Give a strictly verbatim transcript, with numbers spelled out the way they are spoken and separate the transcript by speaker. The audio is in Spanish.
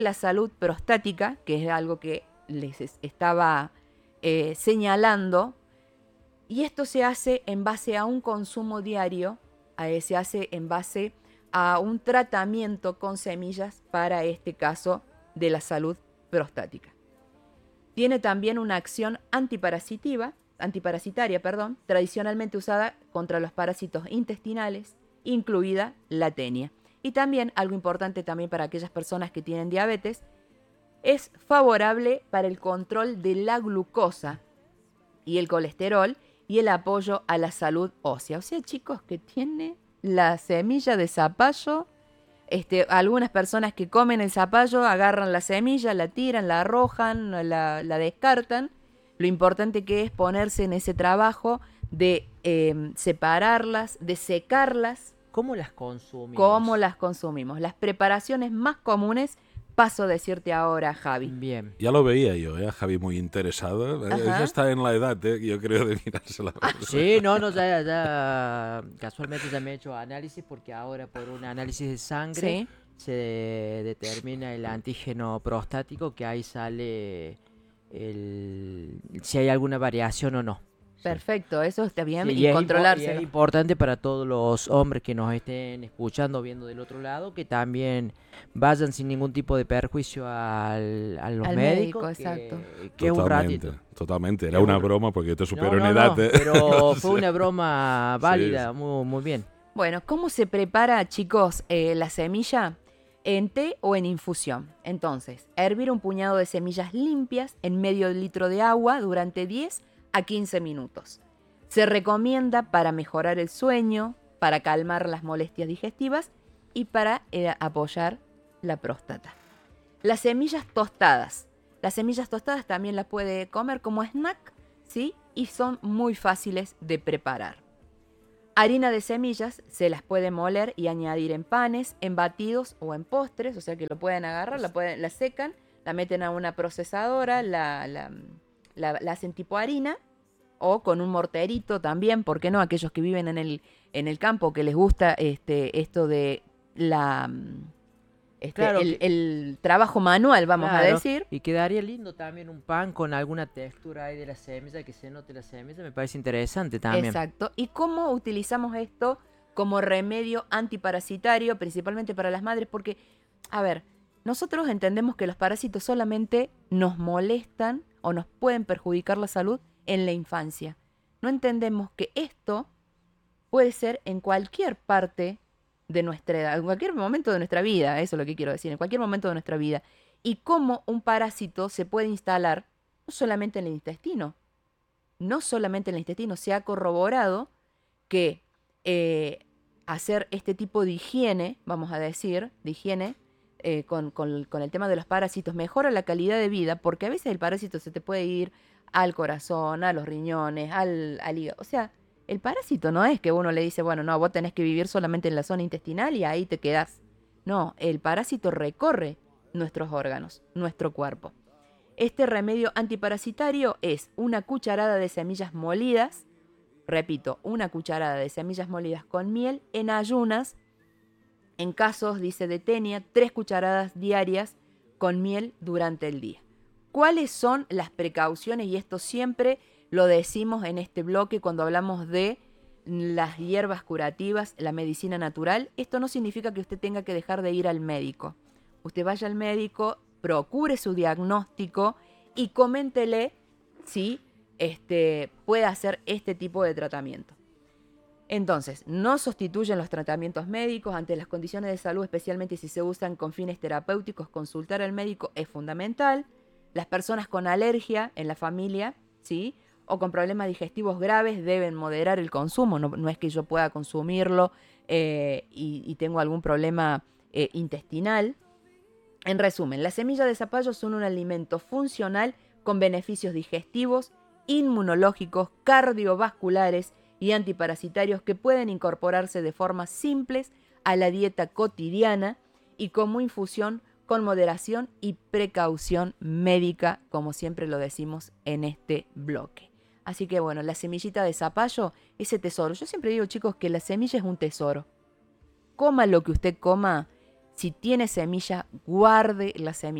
Speaker 1: la salud prostática, que es algo que les estaba eh, señalando, y esto se hace en base a un consumo diario, eh, se hace en base a un tratamiento con semillas para este caso de la salud prostática. Tiene también una acción antiparasitiva, antiparasitaria, perdón, tradicionalmente usada contra los parásitos intestinales, incluida la tenia. Y también, algo importante también para aquellas personas que tienen diabetes, es favorable para el control de la glucosa y el colesterol y el apoyo a la salud ósea. O sea, chicos, que tiene la semilla de zapallo. Este, algunas personas que comen el zapallo agarran la semilla, la tiran, la arrojan, la, la descartan. Lo importante que es ponerse en ese trabajo de eh, separarlas, de secarlas.
Speaker 2: ¿Cómo las consumimos?
Speaker 1: ¿Cómo las consumimos? Las preparaciones más comunes, paso a decirte ahora, Javi.
Speaker 2: Bien.
Speaker 3: Ya lo veía yo, ¿eh? Javi muy interesada.
Speaker 1: Ajá.
Speaker 3: Ella está en la edad, ¿eh? Yo creo, de mirársela.
Speaker 2: Sí, no, no, ya, ya casualmente ya me he hecho análisis porque ahora por un análisis de sangre
Speaker 1: Sí.
Speaker 2: se determina el antígeno prostático, que ahí sale el, si hay alguna variación o no.
Speaker 1: Perfecto, eso está bien,
Speaker 2: Sí,
Speaker 1: y,
Speaker 2: es
Speaker 1: controlarse.
Speaker 2: impo- y es importante para todos los hombres que nos estén escuchando, viendo del otro lado, que también vayan sin ningún tipo de perjuicio al, a los
Speaker 1: Al
Speaker 2: médicos.
Speaker 1: médico, exacto.
Speaker 2: Que, que es un
Speaker 3: Totalmente,
Speaker 2: ratito.
Speaker 3: totalmente. Era
Speaker 2: Es
Speaker 3: una
Speaker 2: un-
Speaker 3: broma porque yo te supero
Speaker 2: No,
Speaker 3: en
Speaker 2: no,
Speaker 3: edad.
Speaker 2: no,
Speaker 3: ¿eh?
Speaker 2: pero fue
Speaker 3: Sí.
Speaker 2: una broma válida,
Speaker 3: Sí, sí.
Speaker 2: muy, muy bien.
Speaker 1: Bueno, ¿cómo se prepara, chicos, eh, la semilla? En té o en infusión. Entonces, hervir un puñado de semillas limpias en medio litro de agua durante diez a quince minutos. Se recomienda para mejorar el sueño, para calmar las molestias digestivas y para eh, apoyar la próstata. Las semillas tostadas. Las semillas tostadas también las puede comer como snack, ¿sí? Y son muy fáciles de preparar. Harina de semillas se las puede moler y añadir en panes, en batidos o en postres, o sea que lo pueden agarrar, la, pueden, la secan, la meten a una procesadora, la, la, la, la hacen tipo harina, o con un morterito también, ¿por qué no? Aquellos que viven en el, en el campo, que les gusta este, esto de la, este,
Speaker 2: Claro
Speaker 1: el,
Speaker 2: que-
Speaker 1: el trabajo manual, vamos a
Speaker 2: Claro,
Speaker 1: decir.
Speaker 2: y quedaría lindo también un pan con alguna textura ahí de la semilla, que se note la semilla, me parece interesante también.
Speaker 1: Exacto. ¿Y cómo utilizamos esto como remedio antiparasitario, principalmente para las madres? Porque, a ver, nosotros entendemos que los parásitos solamente nos molestan o nos pueden perjudicar la salud en la infancia. No entendemos que esto puede ser en cualquier parte de nuestra edad, en cualquier momento de nuestra vida, eso es lo que quiero decir, en cualquier momento de nuestra vida. Y cómo un parásito se puede instalar no solamente en el intestino, no solamente en el intestino, se ha corroborado que eh, hacer este tipo de higiene, vamos a decir, de higiene, eh, con, con, con el tema de los parásitos, mejora la calidad de vida, porque a veces el parásito se te puede ir al corazón, a los riñones, al, al hígado. O sea, el parásito no es que uno le dice, bueno, no, vos tenés que vivir solamente en la zona intestinal y ahí te quedás. No, el parásito recorre nuestros órganos, nuestro cuerpo. Este remedio antiparasitario es una cucharada de semillas molidas, repito, una cucharada de semillas molidas con miel en ayunas, en casos, dice, de tenia, tres cucharadas diarias con miel durante el día. ¿Cuáles son las precauciones? Y esto siempre lo decimos en este bloque cuando hablamos de las hierbas curativas, la medicina natural. Esto no significa que usted tenga que dejar de ir al médico. Usted vaya al médico, procure su diagnóstico y coméntele si este, puede hacer este tipo de tratamiento. Entonces, no sustituyen los tratamientos médicos ante las condiciones de salud, especialmente si se usan con fines terapéuticos. Consultar al médico es fundamental. Las personas con alergia en la familia, ¿sí?, o con problemas digestivos graves deben moderar el consumo. No, no es que yo pueda consumirlo eh, y, y tengo algún problema eh, intestinal. En resumen, las semillas de zapallo son un alimento funcional con beneficios digestivos, inmunológicos, cardiovasculares y antiparasitarios que pueden incorporarse de formas simples a la dieta cotidiana y como infusión con moderación y precaución médica, como siempre lo decimos en este bloque. Así que bueno, la semillita de zapallo, ese tesoro. Yo siempre digo, chicos, que la semilla es un tesoro. Coma lo que usted coma, Si tiene semilla, guarde la semilla.